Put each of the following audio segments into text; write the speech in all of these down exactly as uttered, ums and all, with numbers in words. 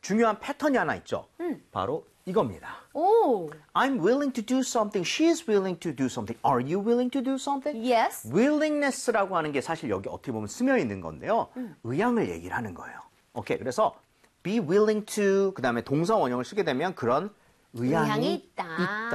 중요한 패턴이 하나 있죠. 음. 바로 이겁니다. 오. I'm willing to do something. She's willing to do something. Are you willing to do something? Yes. willingness라고 하는 게 사실 여기 어떻게 보면 스며 있는 건데요. 음. 의향을 얘기를 하는 거예요. 오케이. 그래서 be willing to 그다음에 동사 원형을 쓰게 되면 그런 의향이, 의향이 있다.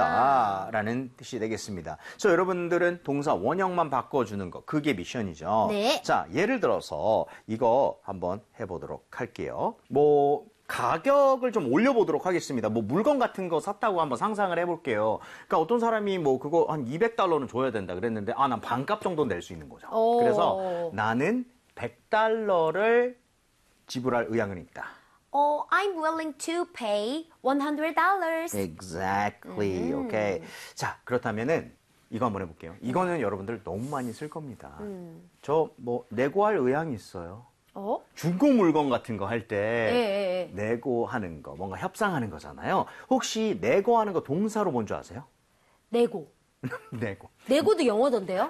있다라는 뜻이 되겠습니다. 그래서 여러분들은 동사 원형만 바꿔주는 거 그게 미션이죠. 네. 자, 예를 들어서 이거 한번 해보도록 할게요. 뭐 가격을 좀 올려보도록 하겠습니다. 뭐 물건 같은 거 샀다고 한번 상상을 해볼게요. 그러니까 어떤 사람이 뭐 그거 한 이백 달러는 줘야 된다 그랬는데 아, 난 반값 정도는 낼 수 있는 거죠. 오. 그래서 나는 백 달러를 지불할 의향은 있다. Oh, I'm willing to pay one hundred dollars. Exactly. 음. 오케이. 자, 그렇다면은 이거 한번 해볼게요. 이거는 여러분들 너무 많이 쓸 겁니다. 음. 저 뭐 내고할 의향이 있어요. 어? 중고 물건 같은 거 할 때 예, 예, 예. 내고하는 거, 뭔가 협상하는 거잖아요. 혹시 내고하는 거 동사로 뭔 줄 아세요? 내고. 내고. 내고도 영어던데요?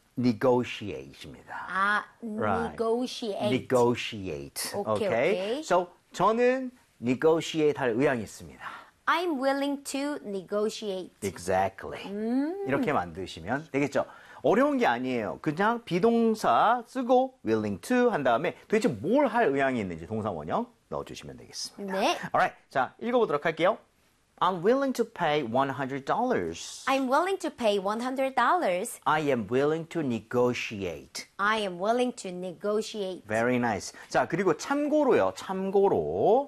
negotiate입니다. 아, Right. negotiate. negotiate. 오케이, okay? 오케이. So 저는 negotiate 할 의향이 있습니다. I'm willing to negotiate. Exactly. 음. 이렇게 만드시면 되겠죠. 어려운 게 아니에요. 그냥 비동사 쓰고 willing to 한 다음에 도대체 뭘 할 의향이 있는지 동사 원형 넣어주시면 되겠습니다. 네. Alright, 자 읽어보도록 할게요. I'm willing to pay one hundred dollars. I'm willing to pay one hundred dollars. I am willing to negotiate. I am willing to negotiate. Very nice. 자, 그리고 참고로요. 참고로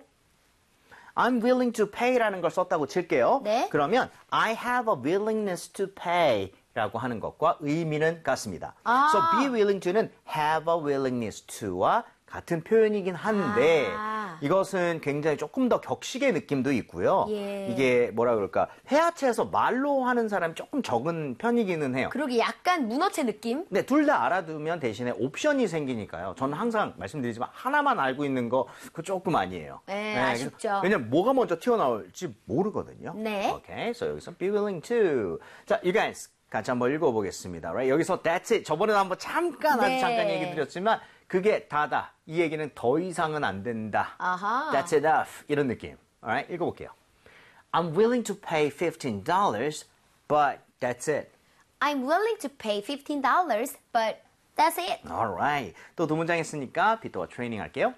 I'm willing to pay라는 걸 썼다고 칠게요. 네. 그러면 I have a willingness to pay 라고 하는 것과 의미는 같습니다. 아. So be willing to는 have a willingness to와 같은 표현이긴 한데 아. 이것은 굉장히 조금 더 격식의 느낌도 있고요. 예. 이게 뭐라 그럴까 회화체에서 말로 하는 사람이 조금 적은 편이기는 해요. 그러게 약간 문어체 느낌? 네, 둘 다 알아두면 대신에 옵션이 생기니까요. 저는 항상 말씀드리지만 하나만 알고 있는 거 그거 조금 아니에요. 네, 아쉽죠. 왜냐면 뭐가 먼저 튀어나올지 모르거든요. 네. 오케이, so 여기서 be willing to. 자, you guys 같이 한번 읽어보겠습니다. Right? 여기서 that's it. 저번에도 한번 잠깐 아주 네. 잠깐 얘기 드렸지만 그게 다다. 이 얘기는 더 이상은 안 된다. 아하. That's enough. 이런 느낌. Alright, 읽어볼게요. I'm willing to pay fifteen dollars, but that's it. I'm willing to pay fifteen dollars, but that's it. Alright. 또 두 문장 했으니까 비토와 트레이닝 할게요.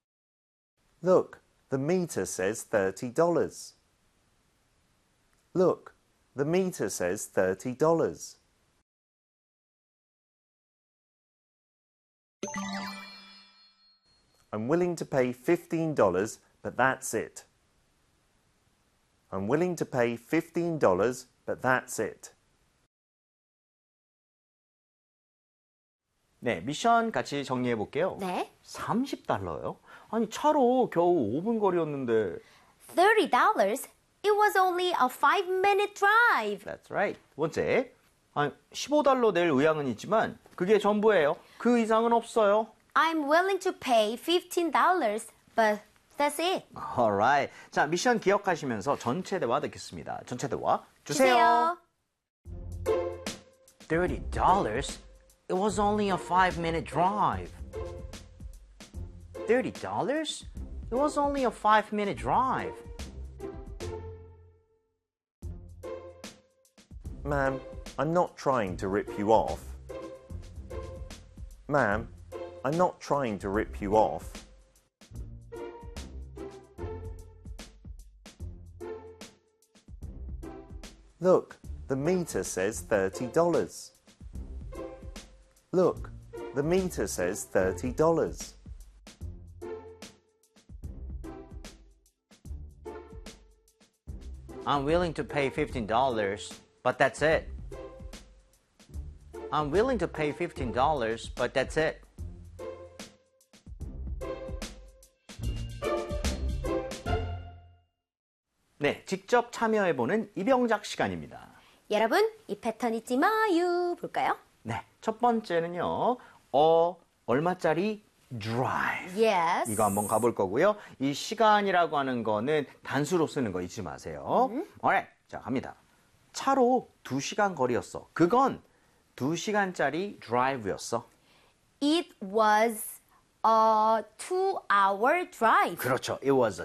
Look, the meter says thirty dollars. Look, the meter says thirty dollars. I'm willing to pay fifteen dollars, but that's it. I'm willing to pay fifteen dollars, but that's it. 네, 미션 같이 정리해 볼게요. 네. 삼십 달러요? 아니, 차로 겨우 오 분 거리였는데. thirty dollars? It was only a five minute drive. That's right. 두 번째. 아니, 십오 달러 낼 의향은 있지만 그게 전부예요. 그 이상은 없어요. I'm willing to pay fifteen dollars, but that's it. Alright. 자, 미션 기억하시면서 전체 대화 듣겠습니다. 전체 대화 주세요. 주세요. thirty dollars? It was only a five minute drive. thirty dollars? It was only a five minute drive. Ma'am, I'm not trying to rip you off. Ma'am, I'm not trying to rip you off. Look, the meter says thirty dollars. Look, the meter says thirty dollars. I'm willing to pay fifteen dollars, but that's it. I'm willing to pay fifteen dollars, but that's it. 네, 직접 참여해보는 이병작 시간입니다. 여러분, 이 패턴 잊지 마요. 볼까요? 네, 첫 번째는요. 어, 얼마짜리 drive. Yes. 이거 한번 가볼 거고요. 이 시간이라고 하는 거는 단수로 쓰는 거 잊지 마세요. 음. Alright, 자 갑니다. 차로 두 시간 거리였어. 그건 두 시간짜리 drive였어. It was a two hour drive. 그렇죠. It was a